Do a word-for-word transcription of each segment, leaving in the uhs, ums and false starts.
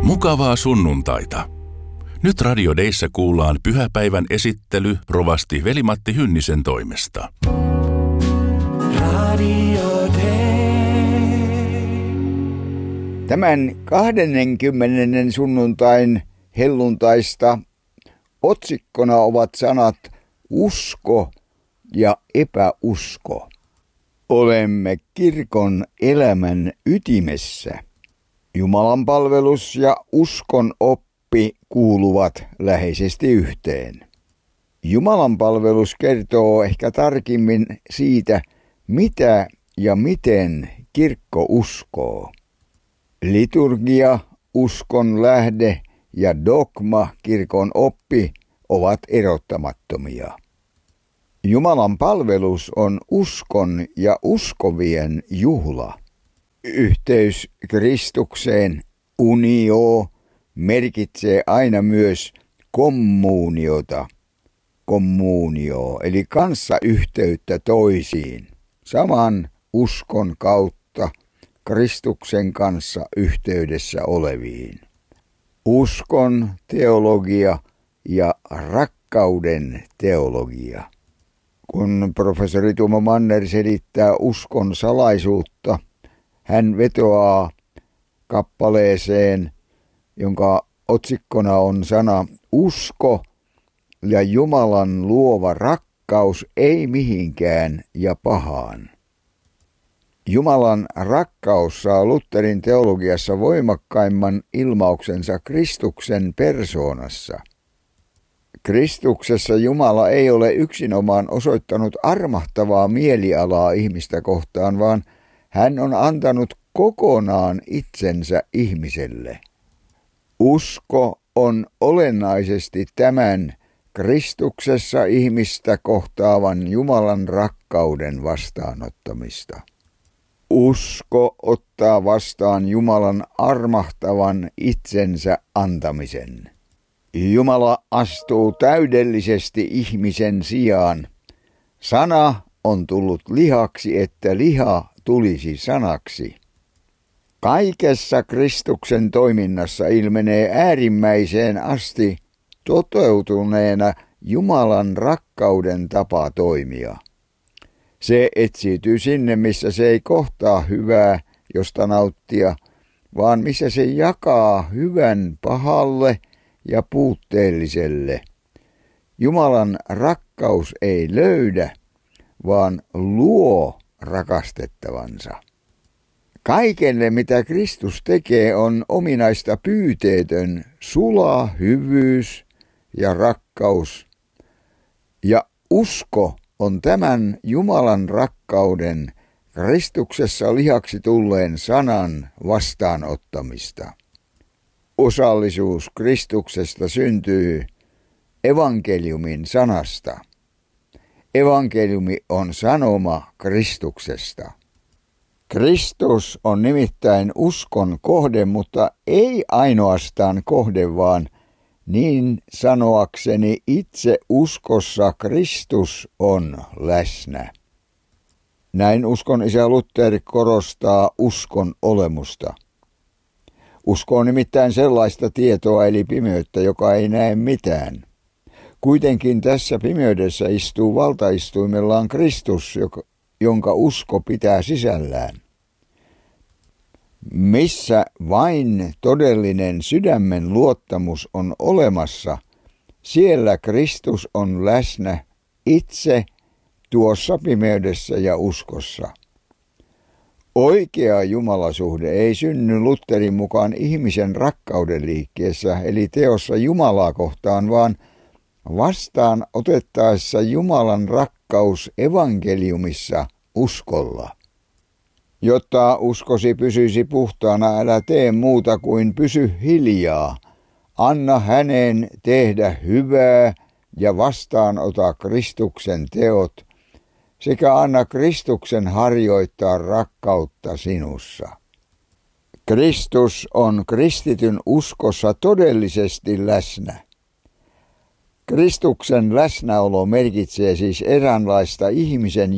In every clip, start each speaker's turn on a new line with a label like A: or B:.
A: Mukavaa sunnuntaita. Nyt Radio Deissä kuullaan pyhäpäivän esittely rovasti Veli-Matti Hynnisen toimesta.
B: Radio Dei.
C: Tämän kahdennenkymmenennen sunnuntain helluntaista otsikkona ovat sanat usko ja epäusko. Olemme kirkon elämän ytimessä. Jumalan palvelus ja uskon oppi kuuluvat läheisesti yhteen. Jumalan palvelus kertoo ehkä tarkemmin siitä, mitä ja miten kirkko uskoo. Liturgia, uskon lähde ja dogma, kirkon oppi, ovat erottamattomia. Jumalan palvelus on uskon ja uskovien juhla. Yhteys Kristukseen, unio, merkitsee aina myös kommuuniota, kommuunio, eli kanssayhteyttä toisiin, saman uskon kautta Kristuksen kanssa yhteydessä oleviin. Uskon teologia ja rakkauden teologia. Kun professori Tuomo Manner selittää uskon salaisuutta, hän vetoaa kappaleeseen, jonka otsikkona on sana usko ja Jumalan luova rakkaus ei mihinkään ja pahaan. Jumalan rakkaus saa Lutherin teologiassa voimakkaimman ilmauksensa Kristuksen persoonassa. Kristuksessa Jumala ei ole yksinomaan osoittanut armahtavaa mielialaa ihmistä kohtaan, vaan hän on antanut kokonaan itsensä ihmiselle. Usko on olennaisesti tämän Kristuksessa ihmistä kohtaavan Jumalan rakkauden vastaanottamista. Usko ottaa vastaan Jumalan armahtavan itsensä antamisen. Jumala astuu täydellisesti ihmisen sijaan. Sana on tullut lihaksi, että liha tulisi sanaksi. Kaikessa Kristuksen toiminnassa ilmenee äärimmäiseen asti toteutuneena Jumalan rakkauden tapa toimia. Se etsiytyy sinne, missä se ei kohtaa hyvää, josta nauttia, vaan missä se jakaa hyvän pahalle ja puutteelliselle. Jumalan rakkaus ei löydä, vaan luo rakastettavansa. Kaikelle, mitä Kristus tekee, on ominaista pyyteetön, sula hyvyys ja rakkaus. Ja usko on tämän Jumalan rakkauden Kristuksessa lihaksi tulleen sanan vastaanottamista. Osallisuus Kristuksesta syntyy evankeliumin sanasta. Evankeliumi on sanoma Kristuksesta. Kristus on nimittäin uskon kohde, mutta ei ainoastaan kohde, vaan niin sanoakseni itse uskossa Kristus on läsnä. Näin uskon isä Luther korostaa uskon olemusta. Usko on nimittäin sellaista tietoa eli pimeyttä, joka ei näe mitään. Kuitenkin tässä pimeydessä istuu valtaistuimellaan Kristus, jonka usko pitää sisällään. Missä vain todellinen sydämen luottamus on olemassa, siellä Kristus on läsnä itse tuossa pimeydessä ja uskossa. Oikea jumalasuhde ei synny Lutherin mukaan ihmisen rakkauden liikkeessä, eli teossa Jumalaa kohtaan, vaan vastaan otettaessa Jumalan rakkaus evankeliumissa uskolla. Jotta uskosi pysyisi puhtaana, älä tee muuta kuin pysy hiljaa. Anna hänen tehdä hyvää ja vastaanota Kristuksen teot, sekä anna Kristuksen harjoittaa rakkautta sinussa. Kristus on kristityn uskossa todellisesti läsnä. Kristuksen läsnäolo merkitsee siis eräänlaista ihmisen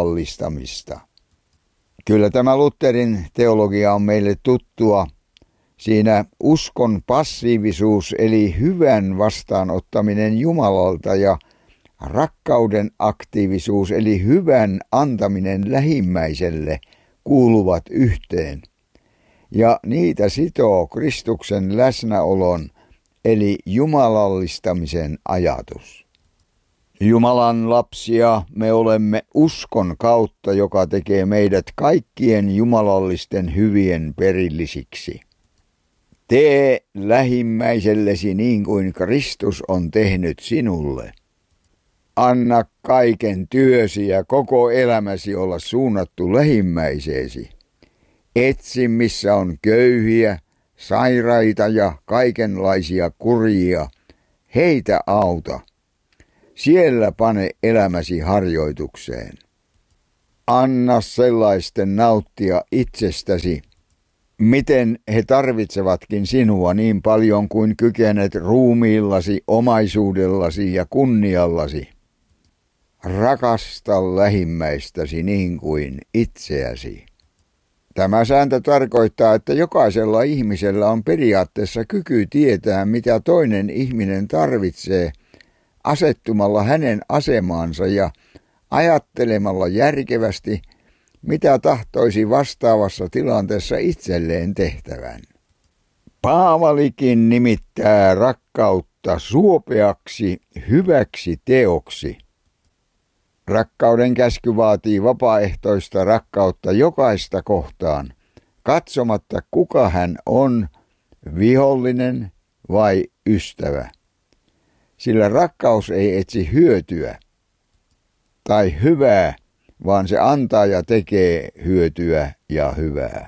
C: jumalallistamista. Kyllä tämä Lutherin teologia on meille tuttua. Siinä uskon passiivisuus eli hyvän vastaanottaminen Jumalalta ja rakkauden aktiivisuus eli hyvän antaminen lähimmäiselle kuuluvat yhteen. Ja niitä sitoo Kristuksen läsnäolon eli jumalallistamisen ajatus. Jumalan lapsia me olemme uskon kautta, joka tekee meidät kaikkien jumalallisten hyvien perillisiksi. Tee lähimmäisellesi niin kuin Kristus on tehnyt sinulle. Anna kaiken työsi ja koko elämäsi olla suunnattu lähimmäiseesi. Etsi, missä on köyhiä, sairaita ja kaikenlaisia kurjia. Heitä auta. Siellä pane elämäsi harjoitukseen. Anna sellaisten nauttia itsestäsi, miten he tarvitsevatkin sinua niin paljon kuin kykenet ruumiillasi, omaisuudellasi ja kunniallasi. Rakasta lähimmäistäsi niin kuin itseäsi. Tämä sääntö tarkoittaa, että jokaisella ihmisellä on periaatteessa kyky tietää, mitä toinen ihminen tarvitsee, asettumalla hänen asemaansa ja ajattelemalla järkevästi, mitä tahtoisi vastaavassa tilanteessa itselleen tehtävän. Paavalikin nimittää rakkautta suopeaksi hyväksi teoksi. Rakkauden käsky vaatii vapaaehtoista rakkautta jokaista kohtaan, katsomatta kuka hän on, vihollinen vai ystävä. Sillä rakkaus ei etsi hyötyä tai hyvää, vaan se antaa ja tekee hyötyä ja hyvää.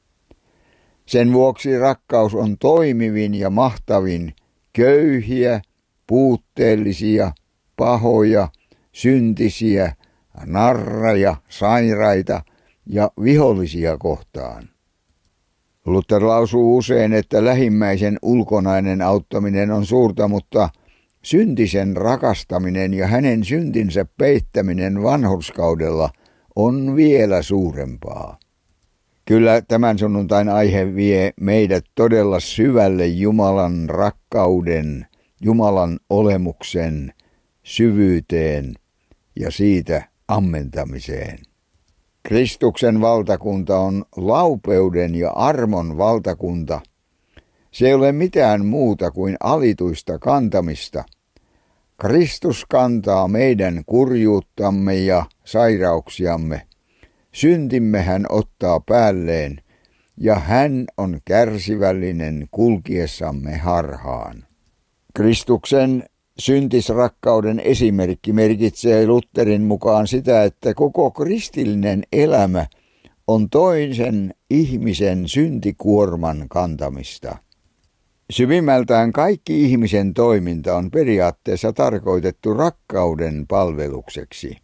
C: Sen vuoksi rakkaus on toimivin ja mahtavin köyhiä, puutteellisia, pahoja, syntisiä, narraja, sairaita ja vihollisia kohtaan. Luther lausuu usein, että lähimmäisen ulkonainen auttaminen on suurta, mutta syntisen rakastaminen ja hänen syntinsä peittäminen vanhurskaudella on vielä suurempaa. Kyllä tämän sunnuntain aihe vie meidät todella syvälle Jumalan rakkauden, Jumalan olemuksen syvyyteen ja siitä ammentamiseen. Kristuksen valtakunta on laupeuden ja armon valtakunta. Se ei ole mitään muuta kuin alituista kantamista. Kristus kantaa meidän kurjuuttamme ja sairauksiamme. Syntimme hän ottaa päälleen, ja hän on kärsivällinen kulkiessamme harhaan. Kristuksen syntisrakkauden esimerkki merkitsee Lutherin mukaan sitä, että koko kristillinen elämä on toisen ihmisen syntikuorman kantamista. Syvimmältään kaikki ihmisen toiminta on periaatteessa tarkoitettu rakkauden palvelukseksi.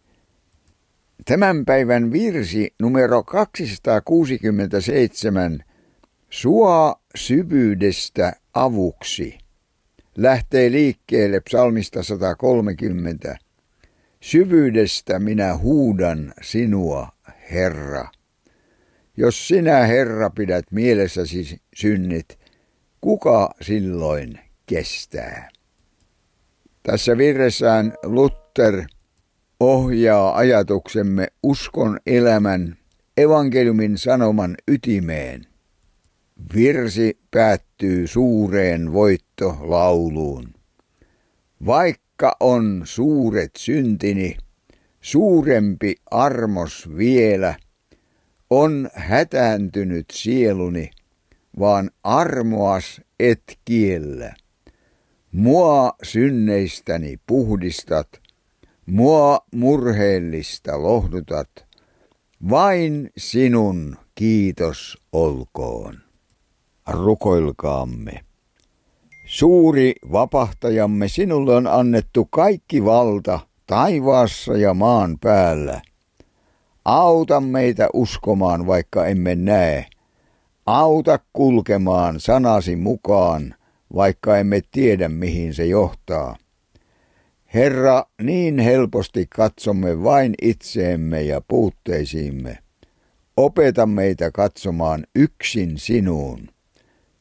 C: Tämän päivän virsi numero kaksisataakuusikymmentäseitsemän, Sua syvyydestä avuksi, lähtee liikkeelle psalmista sata kolmekymmentä. Syvyydestä minä huudan sinua, Herra. Jos sinä, Herra, pidät mielessäsi synnit, kuka silloin kestää? Tässä virressään Luther ohjaa ajatuksemme uskon elämän evankeliumin sanoman ytimeen. Virsi päättyy suureen voittolauluun. Vaikka on suuret syntini, suurempi armos vielä, on hätääntynyt sieluni, vaan armoas et kiellä. Mua synneistäni puhdistat, mua murheellista lohdutat, vain sinun kiitos olkoon. Rukoilkaamme. Suuri vapahtajamme, sinulle on annettu kaikki valta taivaassa ja maan päällä. Auta meitä uskomaan, vaikka emme näe. Auta kulkemaan sanasi mukaan, vaikka emme tiedä, mihin se johtaa. Herra, niin helposti katsomme vain itseemme ja puutteisiimme. Opeta meitä katsomaan yksin sinuun.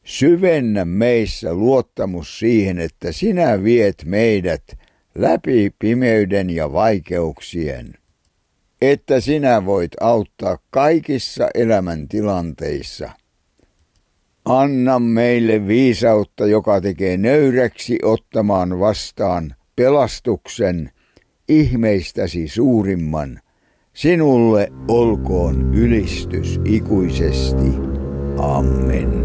C: Syvennä meissä luottamus siihen, että sinä viet meidät läpi pimeyden ja vaikeuksien, että sinä voit auttaa kaikissa elämäntilanteissa. Anna meille viisautta, joka tekee nöyräksi ottamaan vastaan pelastuksen, ihmeistäsi suurimman. Sinulle olkoon ylistys ikuisesti. Amen.